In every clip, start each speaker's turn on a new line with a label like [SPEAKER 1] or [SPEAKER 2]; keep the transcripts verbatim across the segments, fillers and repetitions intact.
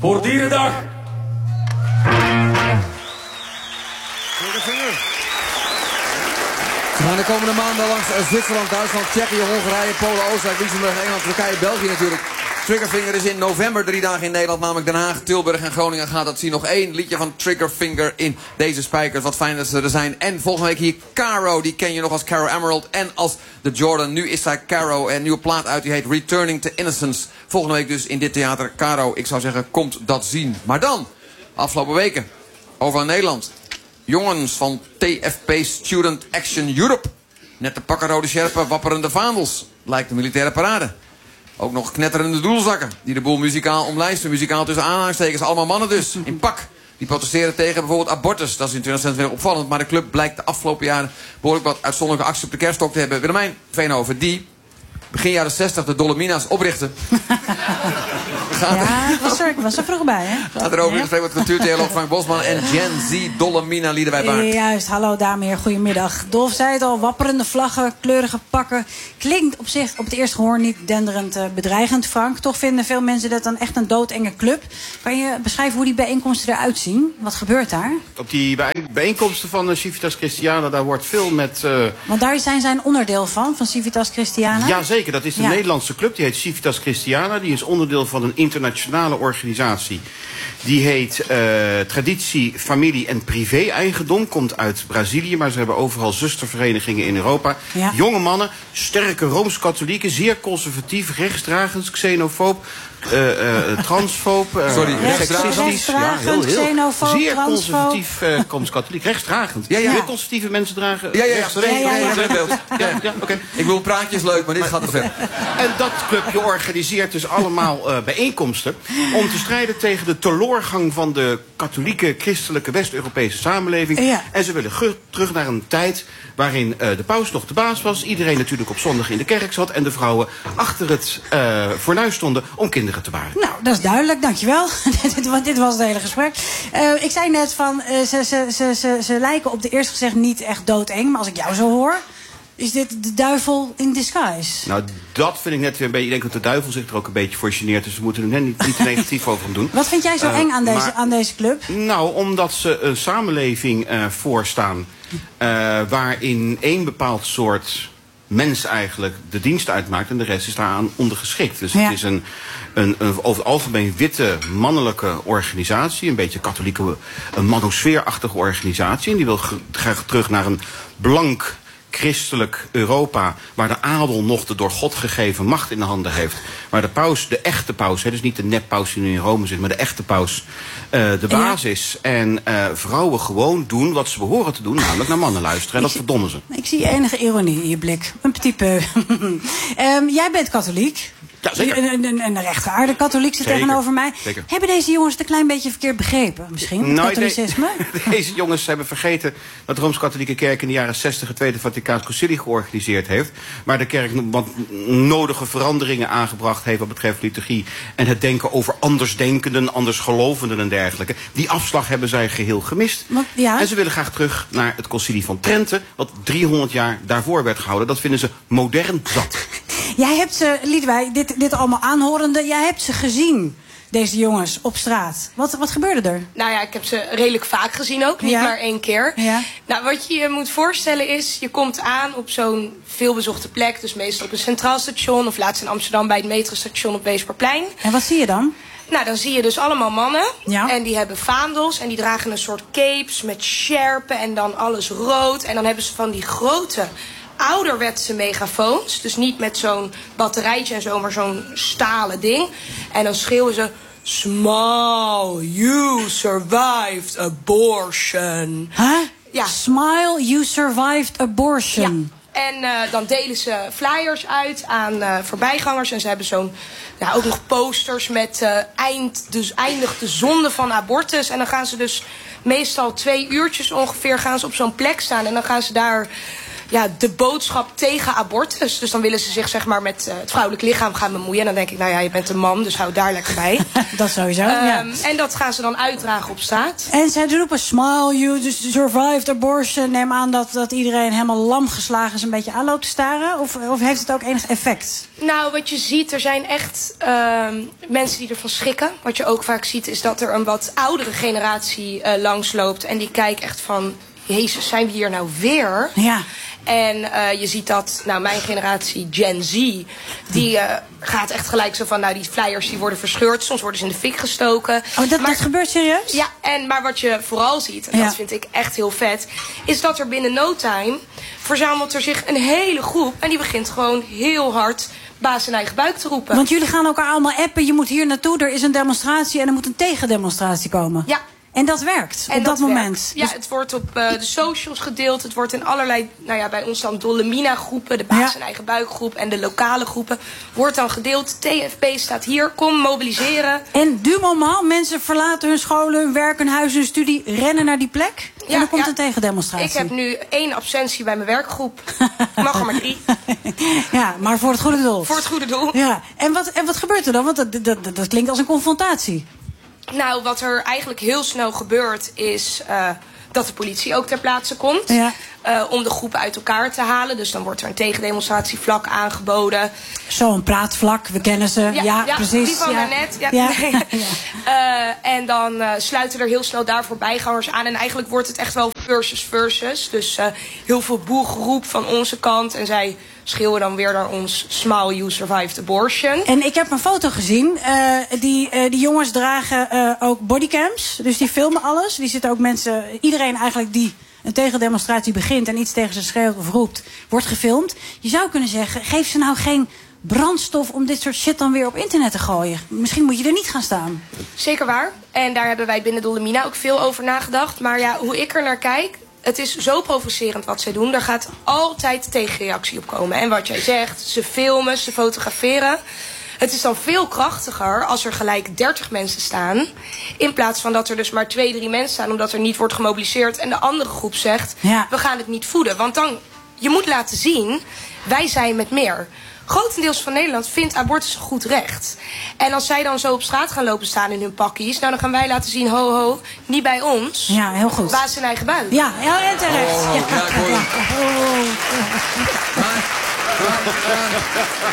[SPEAKER 1] voor Dierendag.
[SPEAKER 2] We gaan de komende maanden langs Zwitserland, Duitsland, Tsjechië, Hongarije, Polen, Oostenrijk, Luxemburg, Engeland, Turkije, België natuurlijk. Triggerfinger is in november drie dagen in Nederland, namelijk Den Haag, Tilburg en Groningen gaat dat zien. Nog één liedje van Triggerfinger in deze spijkers. Wat fijn dat ze er zijn. En volgende week hier Caro, die ken je nog als Caro Emerald en als The Jordan. Nu is zij Caro en een nieuwe plaat uit, die heet Returning to Innocence. Volgende week dus in dit theater Caro. Ik zou zeggen, komt dat zien. Maar dan, afgelopen weken, over Nederland. Jongens van T F P Student Action Europe. Net de pakken rode sjerpen, wapperende vaandels. Lijkt de militaire parade. Ook nog knetterende doelzakken. Die de boel muzikaal omlijsten. Muzikaal tussen aanhalingstekens. Allemaal mannen dus. In pak. Die protesteren tegen bijvoorbeeld abortus. Dat is in twintig tweeëntwintig opvallend. Maar de club blijkt de afgelopen jaren behoorlijk wat uitzonderlijke acties op de kerststok te hebben. Willemijn Veenhoven, die begin jaren zestig de Dolomina's oprichtte. Gaat
[SPEAKER 3] ja, ik was er, ik was er vroeg bij, hè?
[SPEAKER 2] Gaat erover in gesprek met cultuurtheoloog Frank Bosman en Gen Z Dolomina Liederwij Baart.
[SPEAKER 3] Juist, hallo dames en heren, goedemiddag. Dolf zei het al, wapperende vlaggen, kleurige pakken. Klinkt op zich op het eerste gehoor niet denderend uh, bedreigend, Frank. Toch vinden veel mensen dat dan echt een doodenge club. Kan je beschrijven hoe die bijeenkomsten eruit zien? Wat gebeurt daar?
[SPEAKER 4] Op die bij, bijeenkomsten van uh, Civitas Christiana, daar wordt veel met... Uh...
[SPEAKER 3] Want daar zijn zij een onderdeel van, van Civitas Christiana?
[SPEAKER 4] Jazeker, dat is de
[SPEAKER 3] ja.
[SPEAKER 4] Nederlandse club. Die heet Civitas Christiana. Die is onderdeel van een internationale organisatie. Die heet uh, Traditie, Familie en Privé-eigendom. Komt uit Brazilië, maar ze hebben overal zusterverenigingen in Europa.
[SPEAKER 3] Ja.
[SPEAKER 4] Jonge mannen, sterke Rooms-katholieken, zeer conservatief, rechtsdragend, xenofoob, uh, uh, transfoob, uh,
[SPEAKER 2] Sorry,
[SPEAKER 4] seksistisch. Ja, heel, heel.
[SPEAKER 3] Xenofoob,
[SPEAKER 4] zeer
[SPEAKER 3] transfoob.
[SPEAKER 4] conservatief, uh, Rooms-katholiek, rechtsdragend.
[SPEAKER 2] Ja, ja.
[SPEAKER 4] Heel conservatieve mensen dragen
[SPEAKER 2] Ja, ja,
[SPEAKER 4] rechts.
[SPEAKER 2] ja, ja, ja, ja, ja,
[SPEAKER 4] ja, ja, okay.
[SPEAKER 2] Ik bedoel, praatjes leuk, maar dit gaat te ver.
[SPEAKER 4] En dat clubje organiseert dus allemaal uh, bijeenkomsten om te strijden tegen de teloorgang van de katholieke, christelijke, West-Europese samenleving.
[SPEAKER 3] Ja.
[SPEAKER 4] En ze willen terug naar een tijd waarin uh, de paus nog de baas was. Iedereen natuurlijk op zondag in de kerk zat. En de vrouwen achter het uh, fornuis stonden om kinderen te baren.
[SPEAKER 3] Nou, dat is duidelijk, dankjewel. Want dit was het hele gesprek. Uh, ik zei net van, uh, ze, ze, ze, ze, ze lijken op de eerste gezicht niet echt doodeng. Maar als ik jou zo hoor, is dit de duivel in disguise?
[SPEAKER 4] Nou, dat vind ik net weer een beetje... Ik denk dat de duivel zich er ook een beetje voor geneert. Dus we moeten er net niet, niet te negatief over gaan doen.
[SPEAKER 3] Wat vind jij zo
[SPEAKER 4] uh,
[SPEAKER 3] eng aan deze,
[SPEAKER 4] maar,
[SPEAKER 3] aan deze club?
[SPEAKER 4] Nou, omdat ze een samenleving uh, voorstaan... Uh, waarin één bepaald soort mens eigenlijk de dienst uitmaakt... en de rest is daaraan ondergeschikt. Dus ja. Het is een, een, een over het algemeen witte mannelijke organisatie... een beetje katholieke, een manosfeerachtige organisatie... en die wil graag terug naar een blank... christelijk Europa, waar de adel nog de door God gegeven macht in de handen heeft. Waar de paus, de echte paus, hè, dus niet de neppaus die nu in Rome zit, maar de echte paus, uh, de baas is. En uh, vrouwen gewoon doen wat ze behoren te doen, namelijk naar mannen luisteren. En dat verdommen ze.
[SPEAKER 3] Ik zie enige ironie in je blik. Een petit peu. um, jij bent katholiek.
[SPEAKER 4] Ja, zeker.
[SPEAKER 3] Een, een, een rechtvaardige katholiek zit tegenover mij.
[SPEAKER 4] Zeker.
[SPEAKER 3] Hebben deze jongens het een klein beetje verkeerd begrepen? Misschien, het
[SPEAKER 4] nou,
[SPEAKER 3] katholicisme?
[SPEAKER 4] De, deze jongens hebben vergeten dat de Rooms-Katholieke Kerk in de jaren zestig het Tweede Vaticaans Concilie georganiseerd heeft. Waar de kerk wat nodige veranderingen aangebracht heeft wat betreft liturgie. En het denken over andersdenkenden, andersgelovenden en dergelijke. Die afslag hebben zij geheel gemist.
[SPEAKER 3] Wat, ja?
[SPEAKER 4] En ze willen graag terug naar het Concilie van Trente, wat driehonderd jaar daarvoor werd gehouden. Dat vinden ze modern zat.
[SPEAKER 3] Jij hebt ze, Liedewij, dit, dit allemaal aanhorende, jij hebt ze gezien, deze jongens, op straat. Wat, wat gebeurde er?
[SPEAKER 5] Nou ja, ik heb ze redelijk vaak gezien ook, niet
[SPEAKER 3] ja.
[SPEAKER 5] maar één keer.
[SPEAKER 3] Ja.
[SPEAKER 5] Nou, wat je je moet voorstellen is, je komt aan op zo'n veelbezochte plek, dus meestal op een centraal station, of laatst in Amsterdam bij het metrostation op Weesperplein.
[SPEAKER 3] En wat zie je dan?
[SPEAKER 5] Nou, dan zie je dus allemaal mannen.
[SPEAKER 3] Ja.
[SPEAKER 5] En die hebben vaandels. En die dragen een soort capes met sjerpen. En dan alles rood. En dan hebben ze van die grote ouderwetse megafoons. Dus niet met zo'n batterijtje en zo, maar zo'n stalen ding. En dan schreeuwen ze: Smile, you survived abortion.
[SPEAKER 3] Huh?
[SPEAKER 5] Ja.
[SPEAKER 3] Smile, you survived abortion.
[SPEAKER 5] Ja. En uh, dan delen ze flyers uit aan uh, voorbijgangers. En ze hebben zo'n, ja, ook nog posters met uh, eind, dus eindigt de zonde van abortus. En dan gaan ze dus meestal twee uurtjes ongeveer gaan ze op zo'n plek staan. En dan gaan ze daar ja, de boodschap tegen abortus. Dus dan willen ze zich zeg maar met uh, het vrouwelijk lichaam gaan bemoeien. En dan denk ik, nou ja, je bent een man, dus hou daar lekker bij.
[SPEAKER 3] Dat sowieso, um, ja.
[SPEAKER 5] En dat gaan ze dan uitdragen op straat.
[SPEAKER 3] En zij roepen, smile, you survived abortion. Neem aan dat, dat iedereen helemaal lam geslagen is, een beetje aan loopt te staren? Of, of heeft het ook enig effect?
[SPEAKER 5] Nou, wat je ziet, er zijn echt uh, mensen die ervan schrikken. Wat je ook vaak ziet, is dat er een wat oudere generatie uh, langsloopt. En die kijkt echt van, Jezus, zijn we hier nou weer?
[SPEAKER 3] Ja.
[SPEAKER 5] En uh, je ziet dat, nou, mijn generatie, Gen Z, die uh, gaat echt gelijk zo van, nou, die flyers die worden verscheurd. Soms worden ze in de fik gestoken.
[SPEAKER 3] Oh, dat,
[SPEAKER 5] maar,
[SPEAKER 3] dat gebeurt serieus?
[SPEAKER 5] Ja, en, maar wat je vooral ziet, en
[SPEAKER 3] ja.
[SPEAKER 5] dat vind ik echt heel vet, is dat er binnen no time verzamelt er zich een hele groep. En die begint gewoon heel hard baas in eigen buik te roepen.
[SPEAKER 3] Want jullie gaan elkaar allemaal appen, je moet hier naartoe, er is een demonstratie en er moet een tegendemonstratie komen.
[SPEAKER 5] Ja.
[SPEAKER 3] En dat werkt
[SPEAKER 5] en
[SPEAKER 3] op dat,
[SPEAKER 5] dat
[SPEAKER 3] moment.
[SPEAKER 5] Werkt. Ja, het wordt op uh, de socials gedeeld. Het wordt in allerlei, nou ja, bij ons dan Dollemina groepen, de baas in
[SPEAKER 3] ja.
[SPEAKER 5] eigen buikgroep en de lokale groepen, wordt dan gedeeld. T F P staat hier, kom mobiliseren.
[SPEAKER 3] En du moment, mensen verlaten hun scholen, hun werk, hun huis, hun studie, rennen naar die plek. Ja, en dan komt ja. een tegendemonstratie.
[SPEAKER 5] Ik heb nu één absentie bij mijn werkgroep. Mag er maar drie.
[SPEAKER 3] Ja, maar voor het goede doel.
[SPEAKER 5] Voor het goede doel.
[SPEAKER 3] Ja. En wat, en wat gebeurt er dan? Want dat, dat, dat, dat klinkt als een confrontatie.
[SPEAKER 5] Nou, wat er eigenlijk heel snel gebeurt is uh, dat de politie ook ter plaatse komt. Ja. Uh, om de groepen uit elkaar te halen. Dus dan wordt er een tegendemonstratievlak aangeboden.
[SPEAKER 3] Zo'n praatvlak, we kennen ze. Ja, ja, ja precies.
[SPEAKER 5] Die van
[SPEAKER 3] ja.
[SPEAKER 5] daarnet. Ja.
[SPEAKER 3] Ja.
[SPEAKER 5] Ja. uh, en dan uh, sluiten er heel snel daarvoor bijgangers aan. En eigenlijk wordt het echt wel versus versus. Dus uh, heel veel boelgeroep van onze kant. En zij schreeuwen dan weer naar ons, smile, you survived abortion.
[SPEAKER 3] En ik heb een foto gezien. Uh, die, uh, die jongens dragen uh, ook bodycams. Dus die filmen alles. Die zitten ook mensen, iedereen eigenlijk die een tegendemonstratie begint en iets tegen ze schreeuwt of roept, wordt gefilmd. Je zou kunnen zeggen, geef ze nou geen brandstof om dit soort shit dan weer op internet te gooien. Misschien moet je er niet gaan staan.
[SPEAKER 5] Zeker waar. En daar hebben wij binnen Dollemina ook veel over nagedacht. Maar ja, hoe ik er naar kijk, het is zo provocerend wat zij doen. Daar gaat altijd tegenreactie op komen. En wat jij zegt, ze filmen, ze fotograferen. Het is dan veel krachtiger als er gelijk dertig mensen staan, in plaats van dat er dus maar twee, drie mensen staan, omdat er niet wordt gemobiliseerd en de andere groep zegt, ja. we gaan het niet voeden. Want dan, je moet laten zien, wij zijn met meer. Grotendeels van Nederland vindt abortus een goed recht. En als zij dan zo op straat gaan lopen staan in hun pakkies, nou dan gaan wij laten zien, ho ho, niet bij ons.
[SPEAKER 3] Ja, heel goed.
[SPEAKER 5] Baas in eigen buik.
[SPEAKER 3] Ja, heel en terecht.
[SPEAKER 2] Oh, ja, ja, ik hoor je.
[SPEAKER 3] Oh.
[SPEAKER 2] Maar, maar, maar,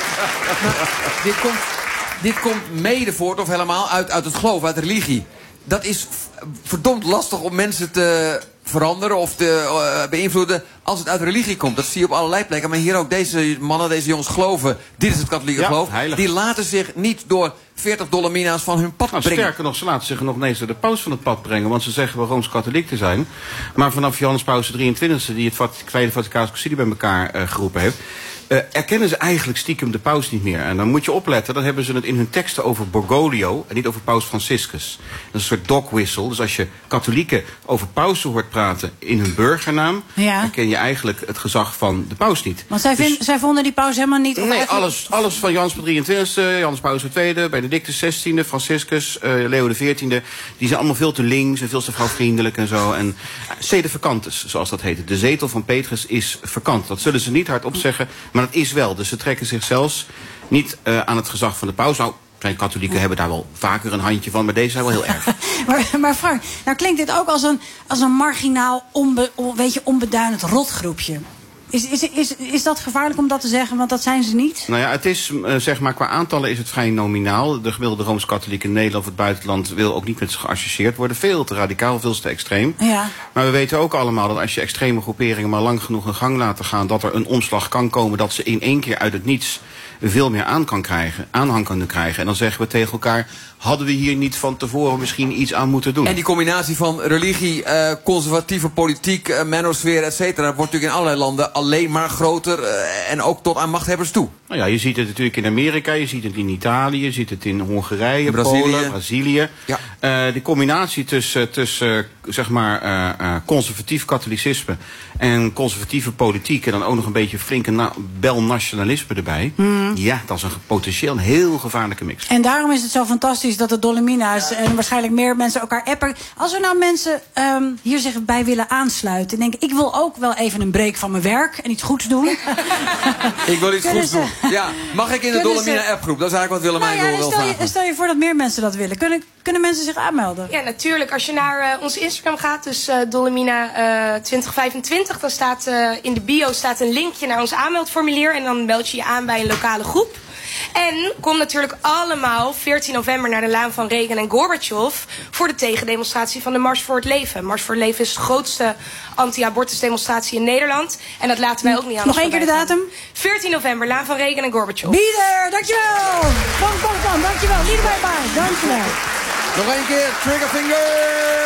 [SPEAKER 2] maar, dit komt, dit komt mede voort, of helemaal, uit, uit het geloof, uit religie. Dat is verdomd lastig om mensen te veranderen of te uh, beïnvloeden als het uit religie komt. Dat zie je op allerlei plekken. Maar hier ook, deze mannen, deze jongens geloven, dit is het katholieke
[SPEAKER 4] ja,
[SPEAKER 2] geloof.
[SPEAKER 4] heilig.
[SPEAKER 2] Die laten zich niet door veertig Dolomina's van hun pad
[SPEAKER 4] nou,
[SPEAKER 2] brengen.
[SPEAKER 4] Sterker nog, ze laten zich nog ineens door de paus van het pad brengen. Want ze zeggen wel Rooms-Katholiek te zijn. Maar vanaf Johannes Paus de drieëntwintigste, die het Tweede Vaticaanse Concilie bij elkaar uh, geroepen heeft, Uh, erkennen ze eigenlijk stiekem de paus niet meer. En dan moet je opletten, dan hebben ze het in hun teksten over Bergoglio en niet over paus Franciscus. Dat is een soort dog whistle. Dus als je katholieken over pausen hoort praten in hun burgernaam, ja. dan ken je eigenlijk het gezag van de paus niet.
[SPEAKER 3] Want zij,
[SPEAKER 4] dus,
[SPEAKER 3] vind, zij vonden die paus helemaal niet...
[SPEAKER 4] Nee, eigenlijk alles, alles van Johannes de drieëntwintigste, Johannes Paus de tweede, Benedictus zestiende, Franciscus, uh, Leo de veertiende. Die zijn allemaal veel te links en veel te vrouwvriendelijk en zo. En uh, sede vacantus, zoals dat heet. De zetel van Petrus is vakant. Dat zullen ze niet hardop zeggen, maar dat is wel. Dus ze trekken zich zelfs niet uh, aan het gezag van de paus. Nou, zijn katholieken ja. hebben daar wel vaker een handje van, maar deze zijn wel heel erg.
[SPEAKER 3] maar, maar Frank, nou klinkt dit ook als een, als een marginaal, onbe, on, weet je, onbeduidend rotgroepje. Is, is, is, is dat gevaarlijk om dat te zeggen? Want dat zijn ze niet.
[SPEAKER 4] Nou ja, het is, uh, zeg maar, qua aantallen is het vrij nominaal. De gemiddelde Rooms-Katholiek in Nederland of het buitenland wil ook niet met ze geassocieerd worden. Veel te radicaal, veel te extreem. Ja. Maar we weten ook allemaal dat als je extreme groeperingen maar lang genoeg een gang laten gaan, dat er een omslag kan komen, dat ze in één keer uit het niets veel meer aan kan krijgen, aanhang kunnen krijgen. En dan zeggen we tegen elkaar, hadden we hier niet van tevoren misschien iets aan moeten doen?
[SPEAKER 2] En die combinatie van religie, uh, conservatieve politiek, uh, manosfeer, et cetera, wordt natuurlijk in allerlei landen alleen maar groter uh, en ook tot aan machthebbers toe.
[SPEAKER 4] Nou ja, je ziet het natuurlijk in Amerika, je ziet het in Italië, je ziet het in Hongarije,
[SPEAKER 2] Brazilië.
[SPEAKER 4] Polen, Brazilië. Ja. Uh, die combinatie tussen, tussen zeg maar, uh, uh, conservatief katholicisme en conservatieve politiek en dan ook nog een beetje flinke na- belnationalisme erbij. Mm. Ja, dat is een potentieel een heel gevaarlijke mix.
[SPEAKER 3] En daarom is het zo fantastisch dat de Dolomina's en waarschijnlijk meer mensen elkaar appen. Als er nou mensen um, hier zich bij willen aansluiten en denken, ik wil ook wel even een break van mijn werk en iets goeds doen.
[SPEAKER 2] Ik wil iets goeds doen. Ja, mag ik in de Dolomina appgroep? Dat is eigenlijk wat Willemijn
[SPEAKER 3] nou ja,
[SPEAKER 2] wil
[SPEAKER 3] stel
[SPEAKER 2] vragen.
[SPEAKER 3] je, stel je voor dat meer mensen dat willen. Kunnen, kunnen mensen zich aanmelden?
[SPEAKER 5] Ja, natuurlijk. Als je naar uh, ons Instagram gaat, dus uh, Dolomina uh, twintig vijfentwintig, dan staat uh, in de bio staat een linkje naar ons aanmeldformulier en dan meld je je aan bij een lokale groep. En kom natuurlijk allemaal veertien november naar de laan van Reagan en Gorbachev voor de tegendemonstratie van de Mars voor het Leven. Mars voor het Leven is de grootste anti-abortus demonstratie in Nederland. En dat laten wij ook niet aan.
[SPEAKER 3] Nog één keer de datum?
[SPEAKER 5] veertien november, laan van Reagan en Gorbachev.
[SPEAKER 3] Be there, dankjewel! Kom, kom, kom, dankjewel. Liederbij, bye, dankjewel.
[SPEAKER 2] Nog één keer, Triggerfinger!